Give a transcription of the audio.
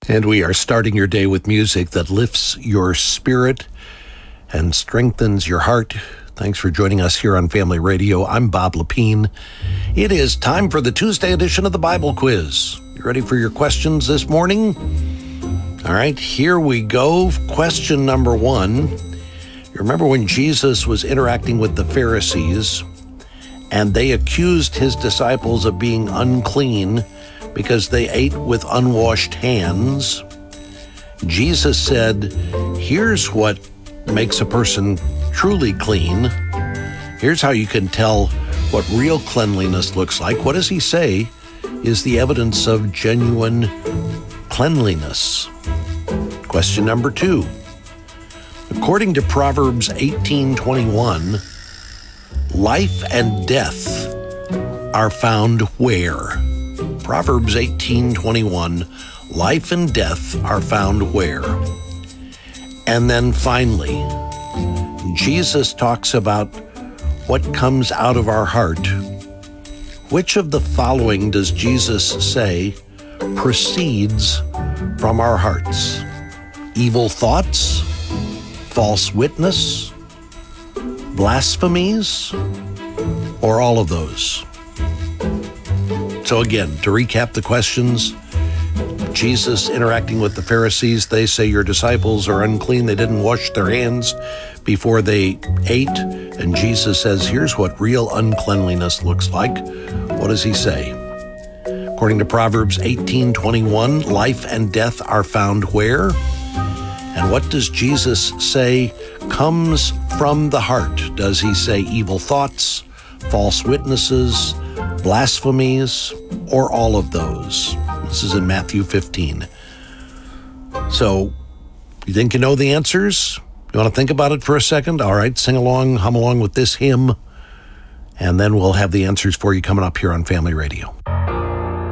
And we are starting your day with music that lifts your spirit and strengthens your heart. Thanks for joining us here on Family Radio. I'm Bob Lepine. It is time for the Tuesday edition of the Bible Quiz. You ready for your questions this morning? All right, here we go. Question number 1. You remember when Jesus was interacting with the Pharisees and they accused his disciples of being unclean because they ate with unwashed hands? Jesus said, here's what makes a person truly clean. Here's how you can tell what real cleanliness looks like. What does he say is the evidence of genuine cleanliness? Question number 2. According to Proverbs 18:21, life and death are found where? Proverbs 18:21, life and death are found where? And then finally, Jesus talks about what comes out of our heart. Which of the following does Jesus say proceeds from our hearts? Evil thoughts, false witness, blasphemies, or all of those? So again, to recap the questions, Jesus interacting with the Pharisees, they say your disciples are unclean. They didn't wash their hands before they ate. And Jesus says, here's what real uncleanliness looks like. What does he say? According to Proverbs 18:21, life and death are found where? And what does Jesus say comes from the heart? Does he say evil thoughts, false witnesses, blasphemies, or all of those? This is in Matthew 15. So, you think you know the answers? You want to think about it for a second? All right, sing along, hum along with this hymn, and then we'll have the answers for you coming up here on Family Radio.